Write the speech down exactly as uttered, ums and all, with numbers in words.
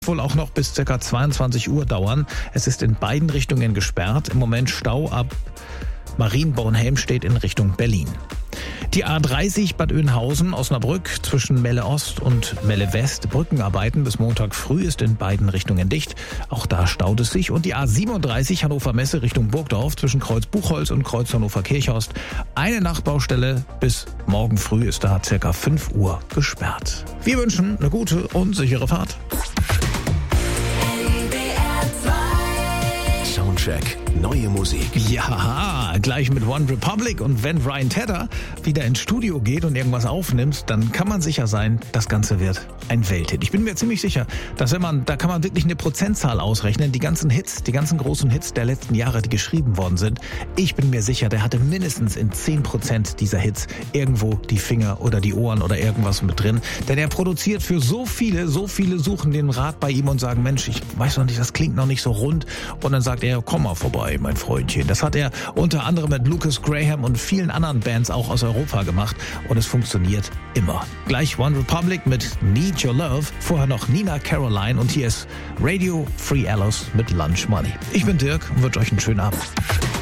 Wohl auch noch bis ca. zweiundzwanzig Uhr dauern. Es ist in beiden Richtungen gesperrt. Im Moment Stau ab Marienbornhelm-Stedt in Richtung Berlin. Die A dreißig Bad Oeynhausen, Osnabrück zwischen Melle Ost und Melle West. Brückenarbeiten bis Montag früh ist in beiden Richtungen dicht. Auch da staut es sich. Und die A siebenunddreißig Hannover Messe Richtung Burgdorf zwischen Kreuz Buchholz und Kreuz Hannover Kirchhorst. Eine Nachtbaustelle bis morgen früh ist da ca. fünf Uhr gesperrt. Wir wünschen eine gute und sichere Fahrt. Soundcheck, neue Musik. Ja, gleich mit One Republic, und wenn Ryan Tedder wieder ins Studio geht und irgendwas aufnimmt, dann kann man sicher sein, das Ganze wird ein Welthit. Ich bin mir ziemlich sicher, dass wenn man, da kann man wirklich eine Prozentzahl ausrechnen, die ganzen Hits, die ganzen großen Hits der letzten Jahre, die geschrieben worden sind, ich bin mir sicher, der hatte mindestens in zehn Prozent dieser Hits irgendwo die Finger oder die Ohren oder irgendwas mit drin. Denn er produziert für so viele, so viele suchen den Rat bei ihm und sagen, Mensch, ich weiß noch nicht, das klingt noch nicht so rund. Und dann sagt er, komm mal vorbei, mein Freundchen. Das hat er unter anderem mit Lucas Graham und vielen anderen Bands auch aus Europa gemacht. Und es funktioniert immer. Gleich One Republic mit Need Your Love. Vorher noch Nina Caroline. Und hier ist Radio Free Alice mit Lunch Money. Ich bin Dirk und wünsche euch einen schönen Abend.